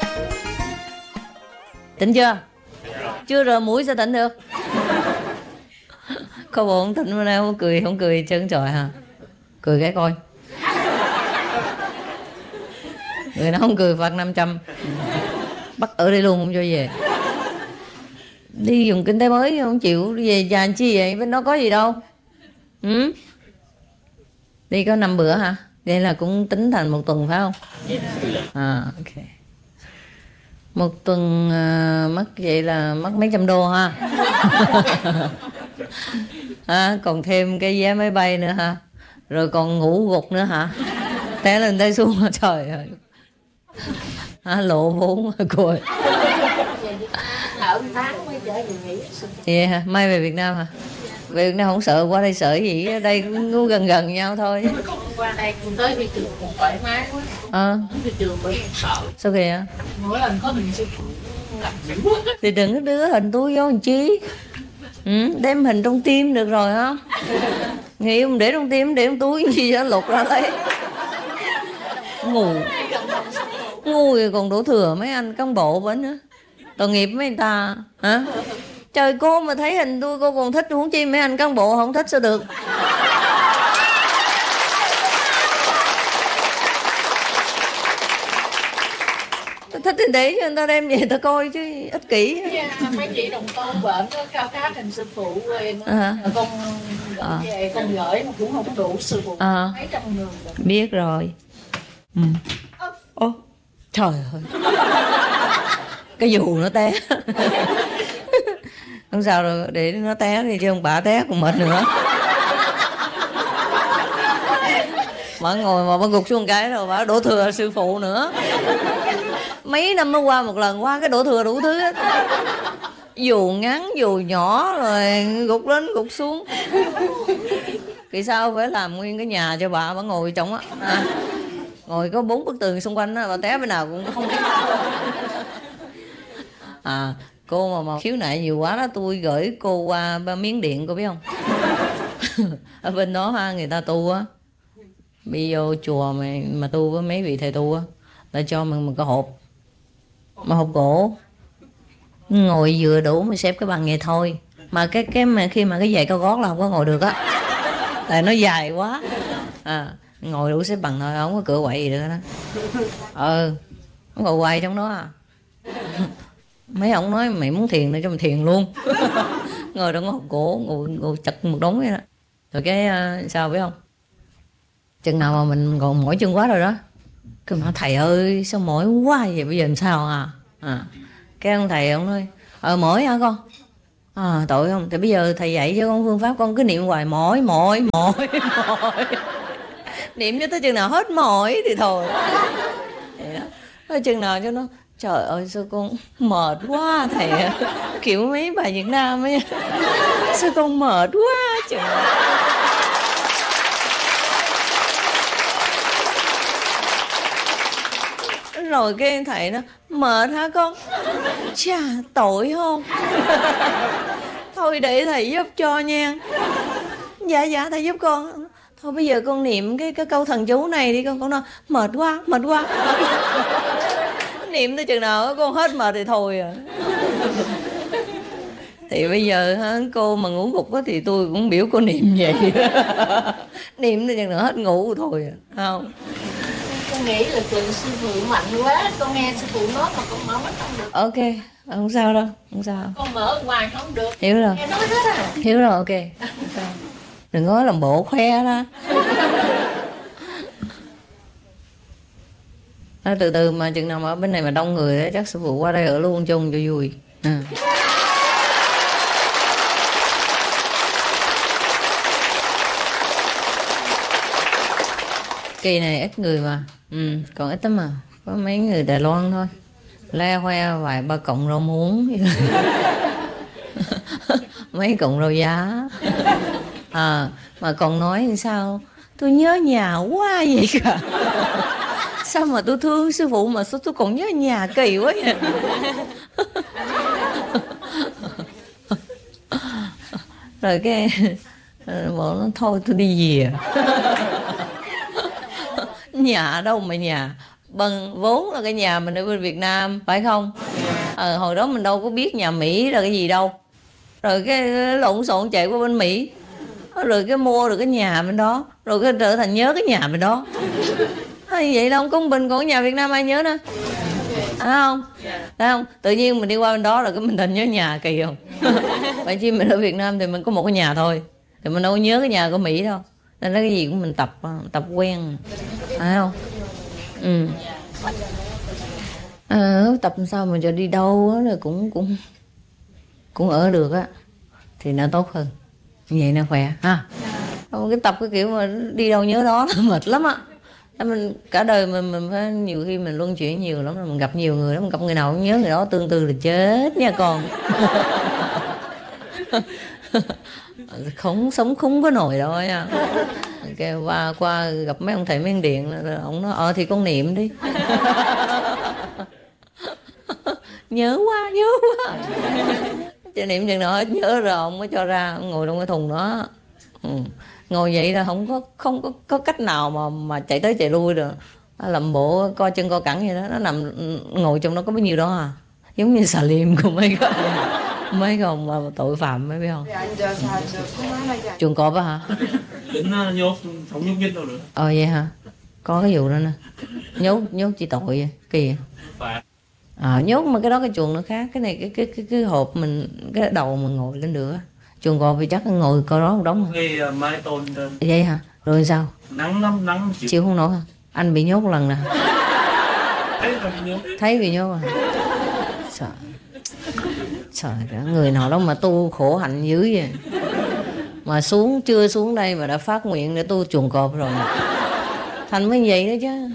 Tỉnh chưa? Chưa rồi mũi sao tỉnh được? Có bộ không tỉnh bữa nay không cười chân trời hả? Cười cái coi. Người nó không cười phạt 500. Bắt ở đây luôn không cho về. Đi dùng kinh tế mới không chịu về già chi vậy? Bên đó có gì đâu. Đi có 5 bữa hả? Vậy là cũng tính thành 1 tuần phải không? Ok. 1 tuần mất vậy là mất mấy trăm đô ha. Còn thêm cái vé máy bay nữa ha. Rồi còn ngủ gục nữa hả? Té lên té xuống trời ơi. Lộ vốn cười. Ở tháng mới trở về nghỉ. Vậy hả? Mai về Việt Nam hả? Về Việt Nam không sợ, qua đây sợ gì? Ở đây cũng gần nhau thôi. Qua đây cũng tới phi trường cũng thoải mái quá. Phi trường bởi sợ. Sao kìa? Mỗi lần có hình sư phụ gặp thì đừng có đưa hình tôi vô làm chi. Đem hình trong tim được rồi á. Nghĩ không để trong tim, để trong túi gì đó lục ra lấy. Ngu rồi còn đổ thừa mấy anh cán bộ bến nữa. Tội nghiệp mấy người ta hả? Trời, cô mà thấy hình tôi cô còn thích, huống chi mấy anh cán bộ không thích sao được. Thích thì để cho người ta đem về người ta coi chứ ích kỷ. Mấy chị đồng con bệnh nó khao khát hình sư phụ rồi con về con gửi mà cũng không đủ sư phụ mấy trăm người. Biết rồi. Trời ơi. Cái dù nó té. Không sao rồi, để nó té thì chứ không bà té còn mệt nữa. Bà ngồi mà bà gục xuống cái rồi bà đổ thừa sư phụ nữa. Mấy năm mới qua một lần, qua cái đổ thừa đủ thứ hết. Dù ngắn dù nhỏ rồi gục lên gục xuống. Vì sao phải làm nguyên cái nhà cho bà ngồi trong á. Ngồi có 4 bức tường xung quanh đó, bà té bên nào cũng không biết. Cô mà khiếu nại nhiều quá đó, tôi gửi cô qua Miến Điện, cô biết không? Ở bên đó người ta tu á, đi vô chùa mà tu với mấy vị thầy tu á, là cho mình một cái hộp, mà hộp gỗ, ngồi vừa đủ mà xếp cái bằng vậy thôi. Mà mà khi mà cái giày cao gót là không có ngồi được á, tại nó dài quá. Ngồi đủ xếp bằng thôi, không có cửa quậy gì nữa đó. Ngồi quay trong đó mấy ông nói mày muốn thiền để cho mình thiền luôn. Ngồi trong hộp gỗ, ngồi chật một đống vậy đó. Rồi cái sao biết không? Chừng nào mà mình còn mỏi chân quá rồi đó, cái mà thầy ơi sao mỏi quá vậy, bây giờ làm sao cái ông thầy ông nói mỏi hả con? Tội không? Thì bây giờ thầy dạy cho con phương pháp, con cứ niệm hoài mỏi. Niệm cho tới chừng nào hết mỏi thì thôi. Thôi chừng nào cho nó trời ơi sao con mệt quá thầy. Kiểu mấy bà Việt Nam ấy. Sao con mệt quá trời. Rồi cái thầy nó mệt hả con? Chà, tội không? Thôi để thầy giúp cho nha. Dạ thầy giúp con. Thôi bây giờ con niệm cái câu thần chú này đi con nói mệt quá. Niệm tới chừng nào con hết mệt thì thôi Thì bây giờ cô mà ngủ gục thì tôi cũng biểu cô niệm vậy. Niệm tới chừng nào hết ngủ thôi không? Con nghĩ là trường sư phụ mạnh quá, con nghe sư phụ nói mà con mở mắt không được. Ok, không sao đâu, không sao. Con mở ngoài không được. Hiểu rồi. Nghe nói hết à. Hiểu rồi, ok. Đừng có làm bộ khoe đó. Từ từ mà chừng nào mà ở bên này mà đông người đó, chắc sư phụ qua đây ở luôn chung cho vui. Kỳ này ít người mà, còn ít lắm mà, có mấy người Đài Loan thôi, le hoe vài ba cọng rau muống, mấy cọng rau giá, mà còn nói sao tôi nhớ nhà quá vậy cả. Sao mà tôi thương sư phụ mà sao tôi còn nhớ nhà kỳ quá vậy. Rồi cái bộ nó thôi tôi đi về. Nhà đâu mà nhà, bằng vốn là cái nhà mình ở bên Việt Nam, phải không? Hồi đó mình đâu có biết nhà Mỹ là cái gì đâu, rồi cái lộn xộn chạy qua bên Mỹ, rồi cái mua được cái nhà bên đó, rồi cái trở thành nhớ cái nhà bên đó. Vậy là không công bình, còn nhà Việt Nam ai nhớ nữa, phải không? Thấy không? Tự nhiên mình đi qua bên đó rồi cái mình thành nhớ nhà, kỳ không? Vậy chứ mình ở Việt Nam thì mình có một cái nhà thôi, thì mình đâu có nhớ cái nhà của Mỹ đâu, nên là cái gì cũng mình tập quen, phải không? Tập sao mà cho đi đâu á, rồi cũng ở được á thì nó tốt hơn, như vậy nó khỏe ha. Không cái tập cái kiểu mà đi đâu nhớ đó là mệt lắm á. Mình cả đời mình phải, nhiều khi mình luân chuyển nhiều lắm, mình gặp nhiều người đó, mình gặp người nào cũng nhớ người đó, tương tư là chết nha con. Không sống khúng có nổi đâu nha. Kêu qua gặp mấy ông thầy Miến Điện, ông nói thì con niệm đi. nhớ quá cho niệm chừng nào hết nhớ rồi ông mới cho ra, ông ngồi trong cái thùng đó. Ngồi vậy là không có cách nào mà chạy tới chạy lui được, làm bộ co chân co cẳng vậy đó. Nó nằm ngồi trong đó có bấy nhiêu đó à, giống như xà liêm của mấy ông mà tội phạm, mấy biết không? Chuồng cọp á hả? Tính nhốt, không nhốt nhích đâu nữa. Vậy hả? Có cái vụ đó nè. Nhốt chỉ tội vậy, kỳ vậy. Nhốt mà cái đó cái chuồng nó khác. Cái này cái hộp mình, cái đầu mình ngồi lên được. Chuồng cọp thì chắc ngồi coi đó một đống hả? Cái mái tôn trên. Vậy hả? Rồi sao? Nắng lắm, nắng chịu không nổi hả? Anh bị nhốt lần nè. Thấy bị nhốt à? Trời ơi, người nào đó mà tu khổ hạnh dữ vậy, mà chưa xuống đây mà đã phát nguyện để tu chuồng cọp rồi, thành mới vậy đó chứ.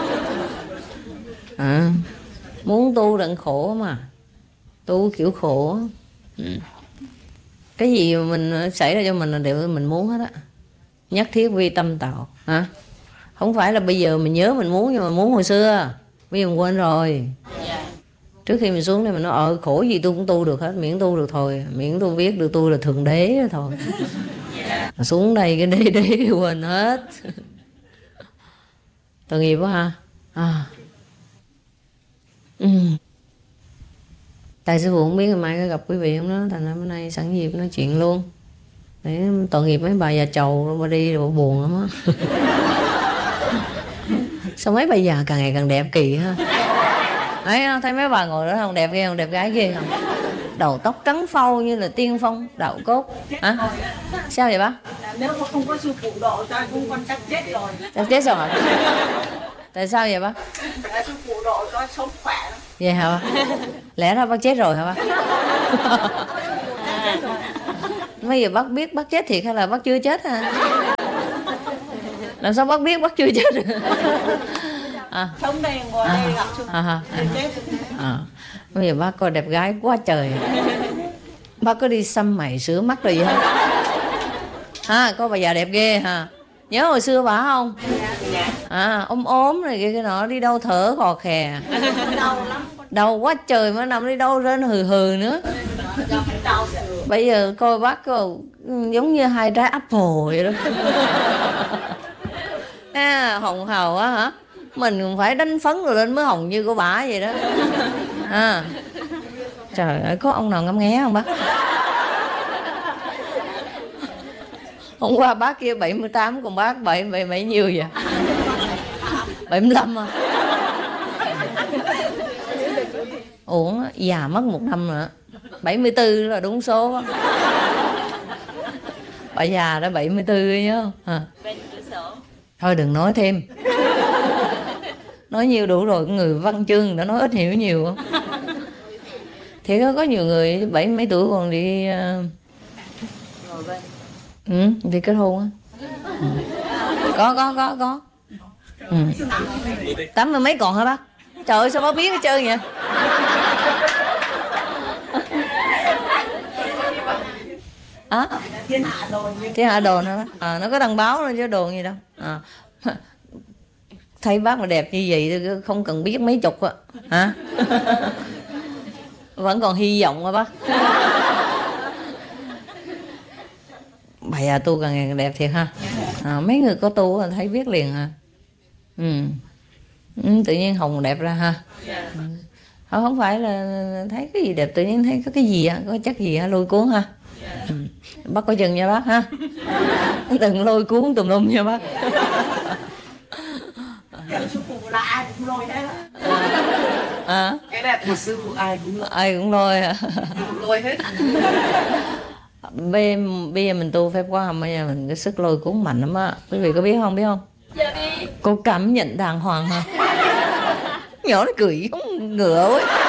Muốn tu đặng khổ mà, tu kiểu khổ. Cái gì mà mình xảy ra cho mình là đều mình muốn hết á, nhất thiết vi tâm tạo hả? Không phải là bây giờ mình nhớ mình muốn, nhưng mà muốn hồi xưa, bây giờ mình quên rồi. Trước khi mình xuống đây mình nói khổ gì tôi cũng tu được hết, miễn tu được thôi, miễn tôi biết được tôi là thượng đế đó thôi. Xuống đây cái đế quên hết. Tội nghiệp quá ha. Tại sư phụ không biết ngày mai có gặp quý vị không đó, thành ra bữa nay sẵn dịp nói chuyện luôn. Để tội nghiệp mấy bà già trầu bà đi rồi buồn lắm á. Sao mấy bà già càng ngày càng đẹp kỳ ha. Thấy mấy bà ngồi đó không, đẹp ghê không, đẹp gái ghê không? Đầu tóc trắng phau như là tiên phong đạo cốt. Hả? Sao vậy bác? Nếu mà không có sư phụ độ cho cũng con chắc chết rồi. Chắc chết rồi hả? Tại sao vậy bác? Tại sư phụ độ cho sống khỏe lắm. Vậy hả bác? Lẽ ra bác chết rồi hả bác? Bây giờ bác biết bác chết thiệt hay là bác chưa chết hả? Làm sao bác biết bác chưa chết? Sống đây ngồi đây gặp sư phụ. Bây giờ bác coi đẹp gái quá trời. Bác có đi xăm mày sửa mắt rồi vậy hả? Có bà già đẹp ghê hả? Nhớ hồi xưa bà không? Ốm này cái nọ, đi đâu thở khò khè. Đau quá trời mà nằm đi đâu lên hừ nữa. Bây giờ coi bác giống như 2 trái apple vậy đó. Hồng hào á hả? Mình cũng phải đánh phấn rồi lên mới hồng như của bả vậy đó. Trời ơi, có ông nào ngắm nghé không bác? Hôm qua bác kia 78, còn bác 7 nhiêu vậy? 75 à? Ủa, già mất 1 năm nữa. 74 là đúng số đó. Bà già đã 74 nhớ không? Thôi đừng nói thêm. Nói nhiều đủ rồi, người văn chương đã nói ít hiểu nhiều không? Thì có nhiều người 70 mấy tuổi còn đi đi kết hôn á. Có. 80 mấy còn hả bác? Trời ơi sao bác biết hết trơn vậy? Thiên Hạ Đồn hả bác? Nó có đăng báo nữa chứ đồn gì đâu. Thấy bác mà đẹp như vậy không cần biết mấy chục á hả? Vẫn còn hy vọng hả bác? Bà già tu càng ngày càng đẹp thiệt ha. Mấy người có tu thấy biết liền hả? Tự nhiên hồng đẹp ra ha. Không phải là thấy cái gì đẹp tự nhiên thấy có cái gì á, có chất gì á lôi cuốn ha. Bác coi chừng nha bác ha. Đừng lôi cuốn tùm lum nha bác. Sư phụ là ai cũng lôi hết á. Cái đẹp của sư phụ ai cũng lôi à. lôi hết. Bây giờ mình tu phép quá hầm, bây giờ mình cái sức lôi cuốn mạnh lắm á. Quý vị có biết không? Dạ đi. Cô cảm nhận đàng hoàng hả? Nhỏ nó cười ngựa quá.